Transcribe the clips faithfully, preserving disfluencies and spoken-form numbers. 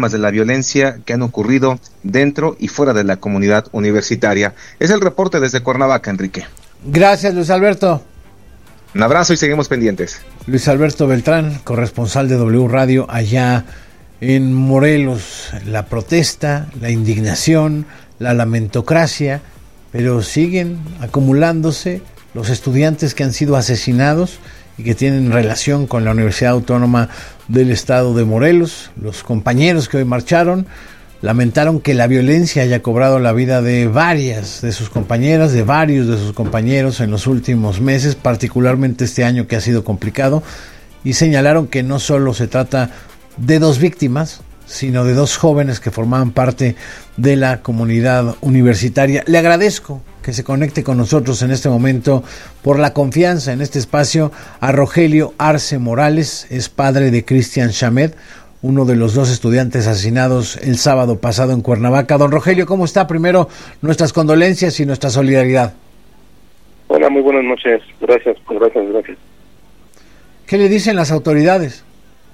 víctimas de la violencia que han ocurrido dentro y fuera de la comunidad universitaria. Es el reporte desde Cuernavaca, Enrique. Gracias, Luis Alberto. Un abrazo y seguimos pendientes. Luis Alberto Beltrán, corresponsal de W Radio allá en Morelos. La protesta, la indignación, la lamentocracia, pero siguen acumulándose los estudiantes que han sido asesinados y que tienen relación con la Universidad Autónoma del Estado de Morelos. Los compañeros que hoy marcharon lamentaron que la violencia haya cobrado la vida de varias de sus compañeras, de varios de sus compañeros en los últimos meses, particularmente este año que ha sido complicado, y señalaron que no solo se trata de dos víctimas, sino de dos jóvenes que formaban parte de la comunidad universitaria. Le agradezco que se conecte con nosotros en este momento por la confianza en este espacio a Rogelio Arce Morales, es padre de Cristian Shamed, uno de los dos estudiantes asesinados el sábado pasado en Cuernavaca. Don Rogelio, ¿cómo está? Primero, nuestras condolencias y nuestra solidaridad. Hola, muy buenas noches. Gracias, gracias, gracias. ¿Qué le dicen las autoridades?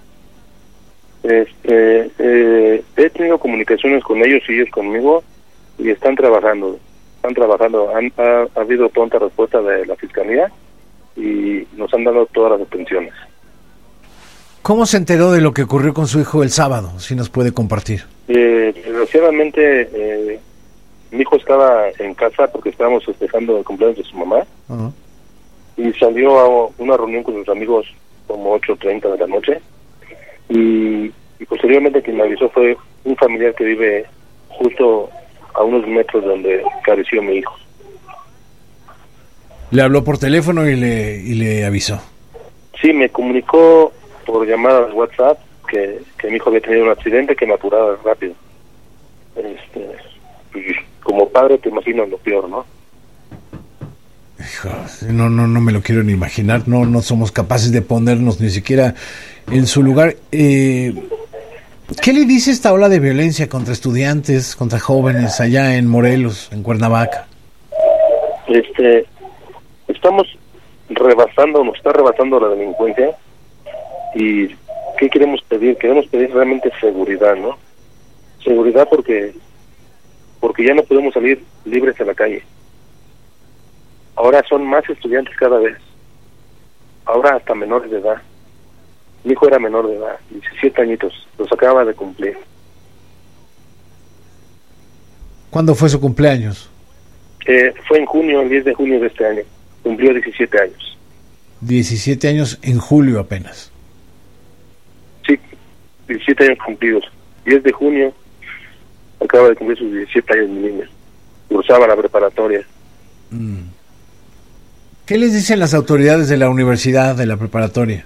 Este, eh, he tenido comunicaciones con ellos y ellos conmigo y están trabajando. Están trabajando. Han, ha, ha habido pronta respuesta de la Fiscalía y nos han dado todas las atenciones. ¿Cómo se enteró de lo que ocurrió con su hijo el sábado? Si nos puede compartir. Eh, desgraciadamente, eh, mi hijo estaba en casa porque estábamos festejando el cumpleaños de su mamá. Uh-huh. Y salió a una reunión con sus amigos como ocho treinta de la noche. Y, y posteriormente quien me avisó fue un familiar que vive justo a unos metros de donde careció mi hijo. ¿Le habló por teléfono y le, y le avisó? Sí, me comunicó por llamada de WhatsApp que, que mi hijo había tenido un accidente, que me apuraba rápido. Este, pues, como padre te imaginas lo peor, ¿no? Hijo, no, no, no me lo quiero ni imaginar. No, no somos capaces de ponernos ni siquiera en su lugar. Eh, ¿Qué le dice esta ola de violencia contra estudiantes, contra jóvenes allá en Morelos, en Cuernavaca? Este, estamos rebasando, nos está rebasando la delincuencia. ¿Y qué queremos pedir? Queremos pedir realmente seguridad, ¿no? Seguridad porque porque ya no podemos salir libres a la calle. Ahora son más estudiantes cada vez. Ahora hasta menores de edad. Mi hijo era menor de edad, diecisiete añitos, los acaba de cumplir. ¿Cuándo fue su cumpleaños? Eh, fue en junio, el diez de junio de este año. Cumplió diecisiete años. diecisiete años en julio apenas. Sí, diecisiete años cumplidos. diez de junio acaba de cumplir sus diecisiete años mi niña. Cursaba la preparatoria. Mm. ¿Qué les dicen las autoridades de la universidad, de la preparatoria?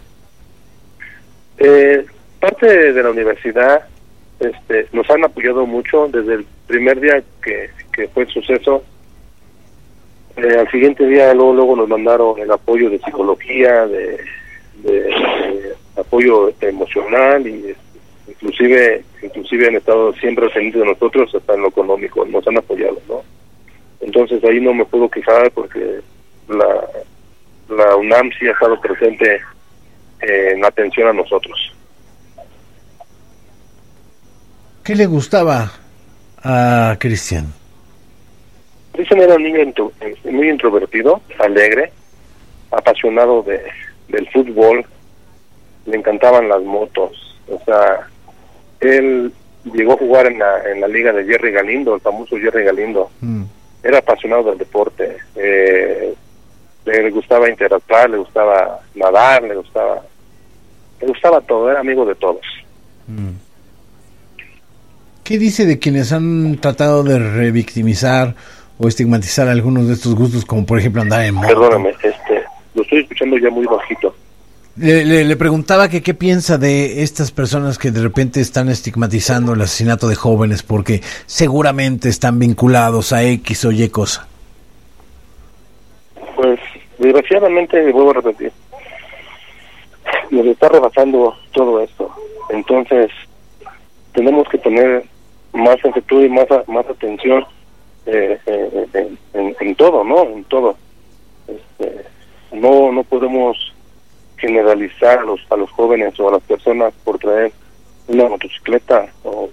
Eh, parte de la universidad este, nos han apoyado mucho desde el primer día que, que fue el suceso. Eh, al siguiente día luego luego nos mandaron el apoyo de psicología, de, de, de apoyo emocional y inclusive inclusive han estado siempre pendientes de nosotros hasta en lo económico, nos han apoyado, ¿no? Entonces ahí no me puedo quejar porque la la UNAM sí ha estado presente eh, en atención a nosotros. ¿Qué le gustaba a Cristian? Cristian era un niño intro, muy introvertido, alegre, apasionado de del fútbol, le encantaban las motos, o sea, él llegó a jugar en la en la liga de Jerry Galindo, el famoso Jerry Galindo. Mm. Era apasionado del deporte, eh, le gustaba interactuar, le gustaba nadar, le gustaba le gustaba todo, era amigo de todos. Mm. ¿Qué dice de quienes han tratado de revictimizar o estigmatizar algunos de estos gustos, como por ejemplo andar en moto? Perdóname, este, lo estoy escuchando ya muy bajito. Le, le, le preguntaba que qué piensa de estas personas que de repente están estigmatizando el asesinato de jóvenes porque seguramente están vinculados a X o Y cosa. Pues desgraciadamente, vuelvo a repetir, nos está rebasando todo esto. Entonces tenemos que tener más actitud y más más atención eh, eh, en, en, en todo, ¿no? En todo. Este, no no podemos generalizar a los a los jóvenes o a las personas por traer una motocicleta o